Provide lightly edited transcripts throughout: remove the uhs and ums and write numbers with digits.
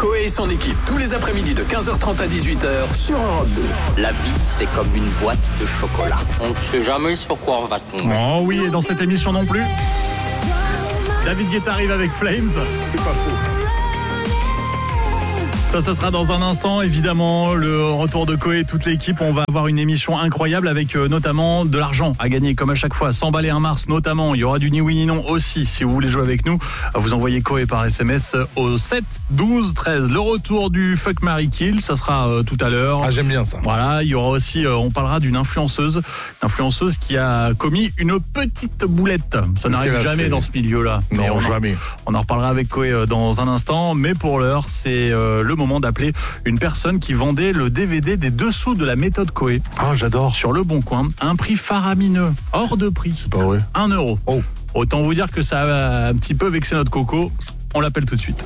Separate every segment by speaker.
Speaker 1: Coé et son équipe, tous les après-midi de 15h30 à 18h sur Europe 2.
Speaker 2: La vie, c'est comme une boîte de chocolat. On ne sait jamais sur quoi on va tomber.
Speaker 3: Oh oui, et dans cette émission non plus. David Guetta arrive avec Flames.
Speaker 4: C'est pas faux.
Speaker 3: Ça sera dans un instant, évidemment, le retour de Coé et toute l'équipe. On va avoir une émission incroyable avec notamment de l'argent à gagner, comme à chaque fois. 100 balles et un Mars, notamment. Il y aura du ni oui ni non aussi, si vous voulez jouer avec nous. Vous envoyez Coé par SMS au 7 12 13. Le retour du Fuck, Marry, Kill, ça sera tout à l'heure.
Speaker 4: Ah, j'aime bien ça.
Speaker 3: Voilà, il y aura aussi, on parlera d'une influenceuse qui a commis une petite boulette. Ça n'arrive jamais dans ce milieu-là.
Speaker 4: Non, jamais.
Speaker 3: On en reparlera avec Coé dans un instant, mais pour l'heure, c'est le moment d'appeler une personne qui vendait le DVD des dessous de la méthode Coé.
Speaker 4: Ah, j'adore.
Speaker 3: Sur Le Bon Coin, un prix faramineux, hors de prix.
Speaker 4: C'est pas vrai.
Speaker 3: 1 euro.
Speaker 4: Oh.
Speaker 3: Autant vous dire que ça a un petit peu vexé notre coco. On l'appelle tout de suite.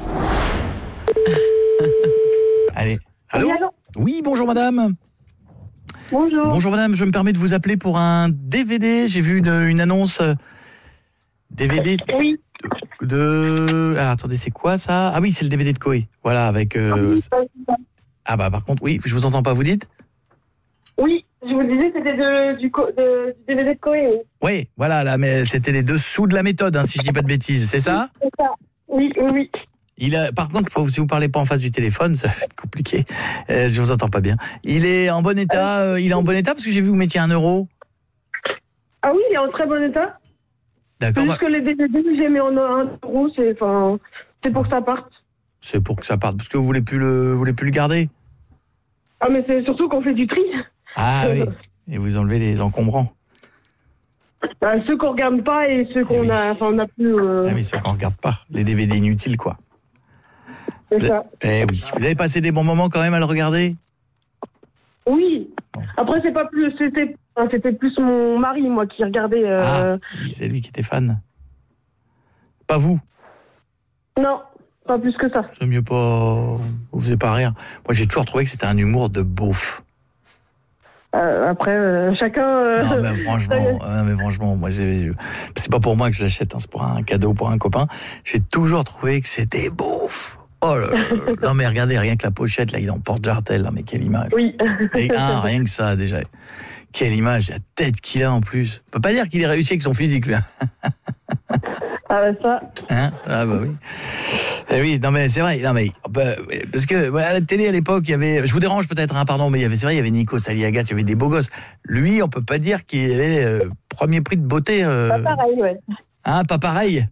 Speaker 5: Allez. Allô ?
Speaker 6: Oui, allô ?
Speaker 5: Oui, bonjour madame.
Speaker 6: Bonjour.
Speaker 5: Bonjour madame, je me permets de vous appeler pour un DVD. J'ai vu une annonce DVD
Speaker 6: Oui.
Speaker 5: Alors attendez, c'est quoi ça ? Ah oui, c'est le DVD de Coé. Voilà, avec... Ah bah par contre, oui, je vous entends pas, vous dites ?
Speaker 6: Oui, je vous disais, c'était du DVD de Coé. Oui.
Speaker 5: Oui, voilà, là, mais c'était les dessous de la méthode, hein, si je dis pas de bêtises, c'est ça ?
Speaker 6: C'est ça. Oui.
Speaker 5: Par contre, si vous parlez pas en face du téléphone, ça va être compliqué. Je vous entends pas bien. Il est en bon état. Il est en bon état parce que j'ai vu que vous mettiez 1 euro.
Speaker 6: Ah oui, il est en très bon état.
Speaker 5: D'accord.
Speaker 6: C'est juste que les DVD que j'ai mis en 1 euro, c'est pour que ça parte.
Speaker 5: C'est pour que ça parte parce que vous voulez plus le garder.
Speaker 6: Ah mais c'est surtout qu'on fait du tri.
Speaker 5: Ah oui. Et vous enlevez les encombrants.
Speaker 6: Ceux qu'on regarde pas et ceux qu'on a, on a plus.
Speaker 5: Ah oui, ceux qu'on regarde pas. Les DVD inutiles, quoi.
Speaker 6: C'est ça.
Speaker 5: Eh oui. Vous avez passé des bons moments quand même à le regarder ?
Speaker 6: Oui. Après c'est pas plus, c'était plus mon mari moi qui regardait.
Speaker 5: Ah, oui, c'est lui qui était fan. Pas vous ?
Speaker 6: Non, pas plus que ça.
Speaker 5: C'est mieux pas. Vous faisiez pas rire. Moi, j'ai toujours trouvé que c'était un humour de beauf.
Speaker 6: Après, chacun.
Speaker 5: Non, mais franchement, moi, c'est pas pour moi que je l'achète, hein, c'est pour un cadeau pour un copain. J'ai toujours trouvé que c'était beauf. Oh là là. Non, mais regardez, rien que la pochette, là, il en porte jartel, là, mais quelle image.
Speaker 6: Oui.
Speaker 5: Et rien que ça, déjà. Quelle image, la tête qu'il a en plus. On peut pas dire qu'il ait réussi avec son physique, lui.
Speaker 6: Ah bah ça.
Speaker 5: Hein ? Ah bah oui. Eh oui, non mais c'est vrai, parce que à la télé à l'époque, il y avait, je vous dérange peut-être, hein, pardon, mais il y avait Nico Saliagas, il y avait des beaux gosses. Lui, on peut pas dire qu'il avait premier prix de beauté.
Speaker 6: Pas pareil, ouais.
Speaker 5: Hein, pas pareil.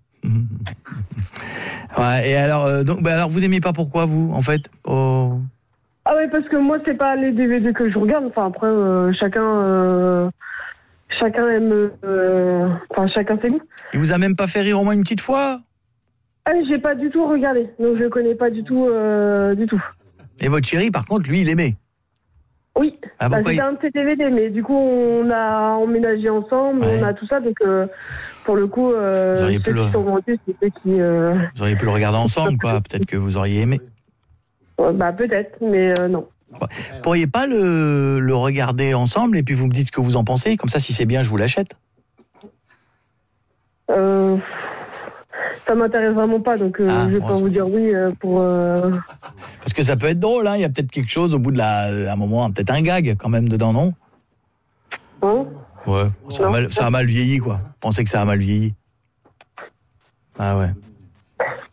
Speaker 5: Ouais, et alors, alors vous aimez pas pourquoi vous, en fait ? Oh.
Speaker 6: Ah ouais, parce que moi c'est pas les DVD que je regarde. Enfin après, chacun aime, chacun ses goûts.
Speaker 5: Il vous a même pas fait rire au moins une petite fois ?
Speaker 6: Ah, j'ai pas du tout regardé, donc je connais pas du tout, du tout.
Speaker 5: Et votre chéri, par contre, lui, il aimait ?
Speaker 6: Oui,
Speaker 5: Ah,
Speaker 6: c'était un de ses DVD, mais du coup, on a emménagé ensemble,
Speaker 5: Ouais.
Speaker 6: on a tout ça, donc pour le coup,
Speaker 5: auriez
Speaker 6: ceux
Speaker 5: pu
Speaker 6: qui sont montés, c'est ceux qui...
Speaker 5: Vous auriez pu le regarder ensemble, quoi. Peut-être que vous auriez aimé.
Speaker 6: peut-être, mais non.
Speaker 5: Vous pourriez pas le regarder ensemble et puis vous me dites ce que vous en pensez ? Comme ça, si c'est bien, je vous l'achète.
Speaker 6: Ça m'intéresse vraiment pas, donc je vais pas vous dire oui pour...
Speaker 5: Parce que ça peut être drôle, hein. Il y a peut-être quelque chose au bout de un moment, peut-être un gag quand même dedans, non ?
Speaker 6: Hein ?
Speaker 5: Ouais. Ça a mal vieilli, quoi. Pensez que ça a mal vieilli. Ah ouais. Hein ?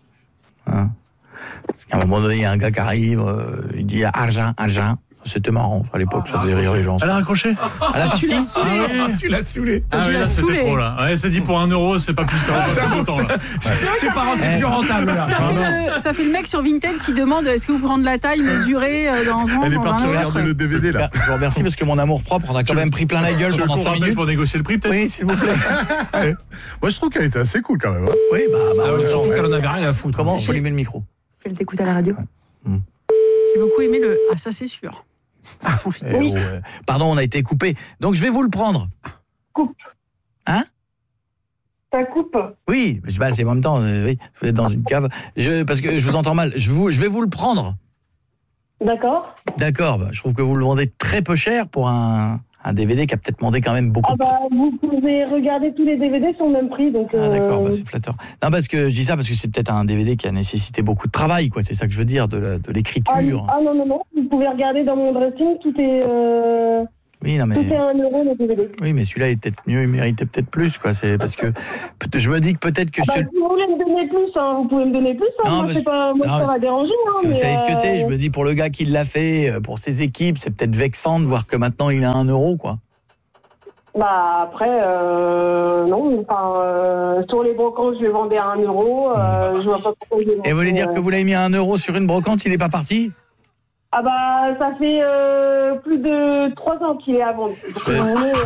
Speaker 5: Parce qu'à un moment donné, il y a un gars qui arrive, il dit argent. C'était marrant, à l'époque, ça faisait rire les gens.
Speaker 3: Elle a raccroché ?
Speaker 5: Elle a parti.
Speaker 4: Tu l'as saoulé.
Speaker 3: Ah oui, là, c'était trop, là. Ouais, c'est dit pour 1 euro, c'est pas plus ça.
Speaker 4: C'est plus rentable, là.
Speaker 7: Ça fait le mec sur Vinted qui demande est-ce que vous prenez de la taille mesurée dans un
Speaker 4: Elle est
Speaker 7: dans
Speaker 4: partie
Speaker 7: un autre.
Speaker 4: regarder le DVD, là.
Speaker 5: Je vous remercie parce que mon amour propre, on a quand même pris plein la gueule pendant 5 minutes.
Speaker 3: Pour négocier le prix, peut-être ?
Speaker 5: Oui, s'il vous plaît.
Speaker 4: Moi, je trouve qu'elle était assez cool, quand même. Hein.
Speaker 5: Oui,
Speaker 4: Surtout qu'elle en avait rien à foutre.
Speaker 5: Comment ? Faut allumer le micro.
Speaker 7: Celle d'écoute à la radio. J'ai beaucoup aimé le « Ah, ça c'est sûr ». Ah, son fils.
Speaker 6: Oui.
Speaker 5: Pardon, on a été coupé. Donc, je vais vous le prendre.
Speaker 6: Coupe.
Speaker 5: Hein ?
Speaker 6: Ça coupe.
Speaker 5: Oui, c'est en même temps, oui, vous êtes dans une cave. Parce que je vous entends mal. Je vais vous le prendre.
Speaker 6: D'accord.
Speaker 5: D'accord, je trouve que vous le vendez très peu cher pour un Un DVD qui a peut-être demandé quand même beaucoup.
Speaker 6: Ah bah, vous pouvez regarder tous les DVD sur le même prix, donc.
Speaker 5: Ah d'accord, bah, c'est flatteur. Non, parce que je dis ça parce que c'est peut-être un DVD qui a nécessité beaucoup de travail, quoi. C'est ça que je veux dire, de l'écriture.
Speaker 6: Ah non, vous pouvez regarder dans mon dressing, tout est.
Speaker 5: Oui, non mais.
Speaker 6: Tout est 1 euro le DVD.
Speaker 5: Oui, mais celui-là est peut-être mieux, il méritait peut-être plus, quoi. C'est parce que je me dis que peut-être que.
Speaker 6: Si vous voulez me donner plus, hein, vous pouvez me donner plus. Hein.
Speaker 5: Non,
Speaker 6: moi, c'est pas, moi, ça va déranger. Hein,
Speaker 5: vous savez ce que c'est. Je me dis pour le gars qui l'a fait, pour ses équipes, c'est peut-être vexant de voir que maintenant il a 1 euro, quoi.
Speaker 6: Bah après, non. Enfin, sur les brocantes, je le vendais à 1 euro. Je vois pas pourquoi je le vendais.
Speaker 5: Et vous voulez dire que vous l'avez mis à 1 euro sur une brocante, il est pas parti?
Speaker 6: Ah bah, ça fait plus de 3 ans qu'il est à vendre.